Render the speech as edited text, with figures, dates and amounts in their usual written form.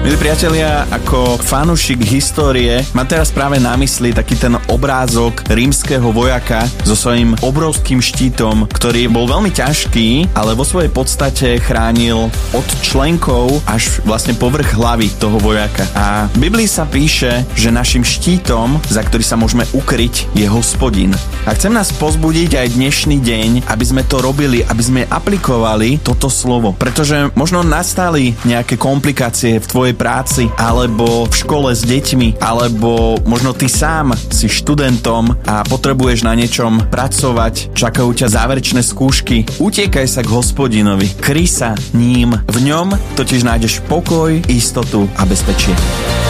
Milí priatelia, ako fanúšik histórie mám teraz práve na mysli taký ten obrázok rímskeho vojaka so svojím obrovským štítom, ktorý bol veľmi ťažký, ale vo svojej podstate chránil od členkov až vlastne povrch hlavy toho vojaka. A v Biblii sa píše, že našim štítom, za ktorý sa môžeme ukryť, je Hospodin. A chcem nás pozbudiť aj dnešný deň, aby sme to robili, aby sme aplikovali toto slovo. Pretože možno nastali nejaké komplikácie v tvojej práci, alebo v škole s deťmi, alebo možno ty sám si študentom a potrebuješ na niečom pracovať, čakajú ťa záverečné skúšky. Utiekaj sa k Hospodinovi, kryj sa ním. V ňom totiž nájdeš pokoj, istotu a bezpečie.